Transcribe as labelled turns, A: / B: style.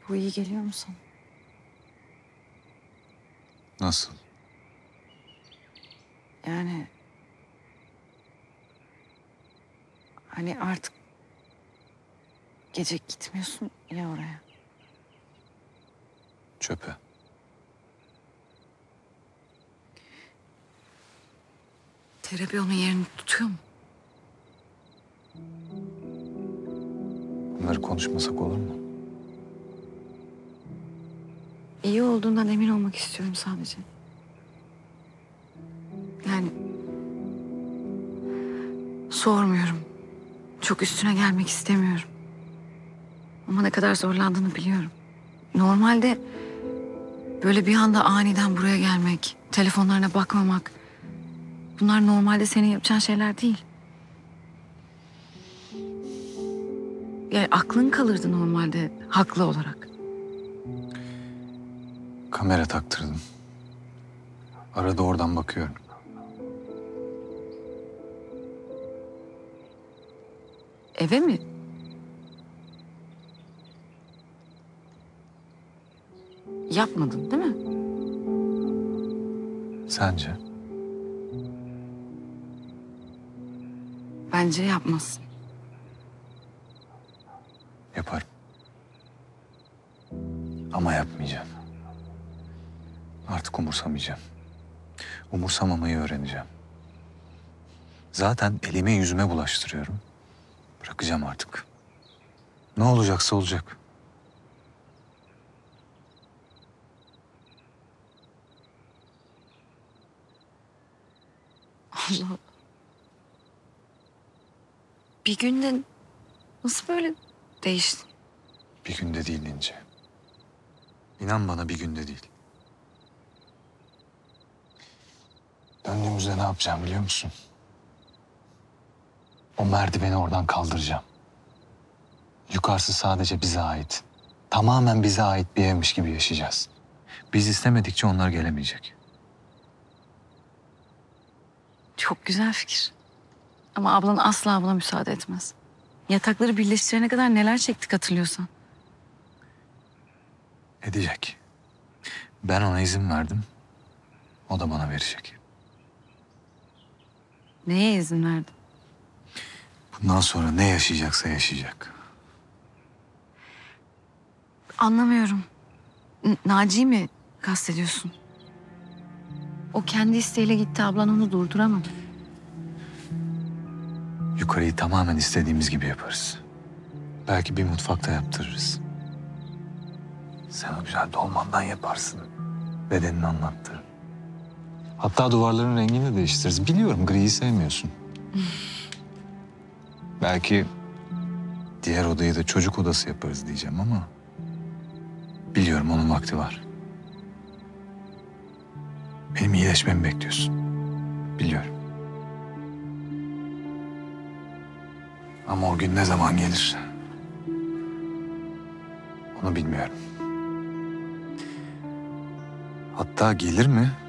A: Bu iyi geliyor mu sana?
B: Nasıl?
A: Yani... Hani artık gece gitmiyorsun ya oraya.
B: Çöpe.
A: Terapi onun yerini tutuyor mu?
B: Bunları konuşmasak olur mu?
A: İyi olduğundan emin olmak istiyorum sadece. Yani... Sormuyorum. Çok üstüne gelmek istemiyorum. Ama ne kadar zorlandığını biliyorum. Normalde böyle bir anda aniden buraya gelmek, telefonlarına bakmamak... Bunlar normalde senin yapacağın şeyler değil. Yani aklın kalırdı normalde haklı olarak.
B: Kamera taktırdım. Arada oradan bakıyorum.
A: Eve mi? Yapmadın değil mi?
B: Sence?
A: Bence yapmazsın.
B: Yaparım. Ama yapmayacağım. Artık umursamayacağım. Umursamamayı öğreneceğim. Zaten elime yüzüme bulaştırıyorum. Bırakacağım artık. Ne olacaksa olacak.
A: Allah. Bir günde nasıl böyle değiştin?
B: Bir günde değil İnce. İnan bana bir günde değil. Döndüğümüzde ne yapacağım biliyor musun? O merdiveni oradan kaldıracağım. Yukarısı sadece bize ait. Tamamen bize ait bir evmiş gibi yaşayacağız. Biz istemedikçe onlar gelemeyecek.
A: Çok güzel fikir. Ama ablan asla buna müsaade etmez. Yatakları birleştirene kadar neler çektik hatırlıyorsan.
B: Edecek. Ben ona izin verdim. O da bana verecek.
A: Neye izin verdin?
B: Bundan sonra ne yaşayacaksa yaşayacak.
A: Anlamıyorum. Naci'yi mi kastediyorsun? O kendi isteğiyle gitti, ablan onu durduramadı.
B: Yukarıyı tamamen istediğimiz gibi yaparız. Belki bir mutfakta yaptırırız. Sen o güzel dolmandan yaparsın. Bedenin anlattı. Hatta duvarların rengini de değiştiririz. Biliyorum griyi sevmiyorsun. Belki diğer odayı da çocuk odası yaparız diyeceğim ama... biliyorum onun vakti var. Benim iyileşmemi bekliyorsun. Biliyorum. Ama o gün ne zaman gelir? Onu bilmiyorum. Hatta gelir mi?